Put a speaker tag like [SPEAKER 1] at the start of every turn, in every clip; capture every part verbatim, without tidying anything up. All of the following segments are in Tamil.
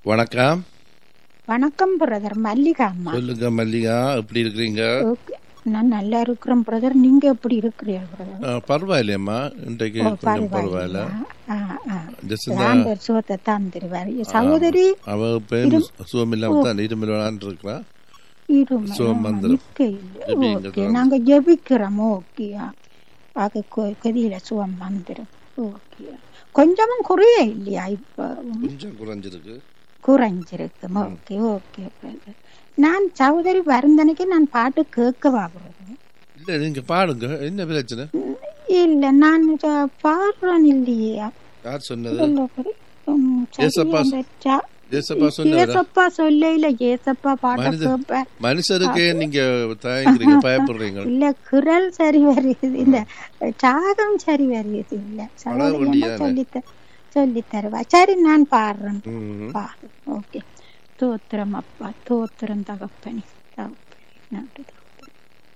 [SPEAKER 1] வணக்கம்.
[SPEAKER 2] வணக்கம் பிரதர், மல்லிகா அம்மா.
[SPEAKER 1] சொல்லுங்க மல்லிகா, எப்படி இருக்கிறீங்க?
[SPEAKER 2] ஓகே, நான் நல்லா இருக்கிறேன் பிரதர். நீங்க எப்படி இருக்கிறீர்கள் பிரதர்?
[SPEAKER 1] ஆ, பரவாயில்லையம்மா, இன்றைக்கு
[SPEAKER 2] ஓ,
[SPEAKER 1] கொஞ்சம் பரவாயில்ல.
[SPEAKER 2] பரவாயில்லையா? ஆ, ஆ.
[SPEAKER 1] Just இந்த-
[SPEAKER 2] ஆண்டவர் சுகத்தை தந்துருவார். சகோதரி
[SPEAKER 1] அவ பேர் சுகம் இல்லாம தான் இருமல் விளாண்டு இருக்கிறா.
[SPEAKER 2] இருமை,
[SPEAKER 1] சுகம்
[SPEAKER 2] ஆ,
[SPEAKER 1] வந்துரும்.
[SPEAKER 2] நிக்க இல்லை.
[SPEAKER 1] ஜெபிங்க
[SPEAKER 2] ஓகே,
[SPEAKER 1] தான்.
[SPEAKER 2] நாங்க ஜெபிக்கிறோம். ஓகே, அது கதியில சுகம் வந்துடும். ஓகே, கொஞ்சமும் குறைய இல்லையா? இப்ப
[SPEAKER 1] கொஞ்சம் குறைஞ்சிருக்கு.
[SPEAKER 2] குறைஞ்சிருக்கும். Okay okay brother. நான் சகோதரி வருந்தனைக்கு நான் பாட்டு கேட்கவா பிரதர்?
[SPEAKER 1] இல்ல, நீங்க பாடுங்க. என்ன பிரச்சனை?
[SPEAKER 2] இல்ல, நான் ச- பாடுறேன் இல்லையா?
[SPEAKER 1] யார் சொன்னது?
[SPEAKER 2] இல்ல பிரதர். உம், சரி,
[SPEAKER 1] ஏசப்பா
[SPEAKER 2] அந்த ச-
[SPEAKER 1] ஏசப்பா சொன்னதா?
[SPEAKER 2] ஏசப்பா சொல்ல இல்ல, ஏசப்பா பாட்ட
[SPEAKER 1] மனித-
[SPEAKER 2] கேட்பேன்.
[SPEAKER 1] மனுஷருக்கே நீங்க தயங்குறீங்க, பயப்படுறீங்க.
[SPEAKER 2] இல்ல, குரல் சரி வருது, இந்த சாகம் சரி வருது இல்ல. சகோதரி
[SPEAKER 1] வேண்டியதானே?
[SPEAKER 2] என்ன சொல்லித்த சொல்லி தருவா. சரி, நான் பாடுறேன்.
[SPEAKER 1] ம்.
[SPEAKER 2] பாடு. ஓகே. தோத்திரம் அப்பா, தோத்திரம் தகப்பனே, தகப்பனே, நன்றி தகப்பனே.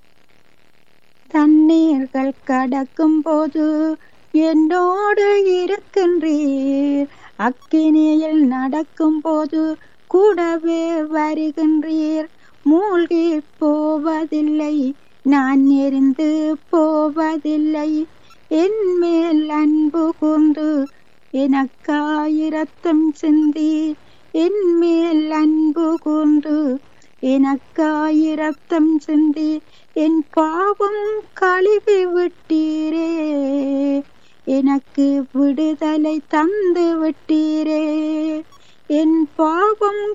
[SPEAKER 2] தண்ணீர்கள் கடக்கும் போது என்னோடு இருக்கின்றீர், அக்கினியில் நடக்கும் போது கூடவே வருகின்றீர். மூழ்கி போவதில்லை, நான் எரிந்து போவதில்லை. என் மேல் அன்பு கூர்ந்து எனக்காயிரத்தம் சிந்தி, என் மேல் அன்பு கூர்ந்து எனக்காயிரத்தம் சிந்தி, என் பாவம் கழுவி விட்டீரே, எனக்கு விடுதலை தந்து விட்டீரே. என் பாவம்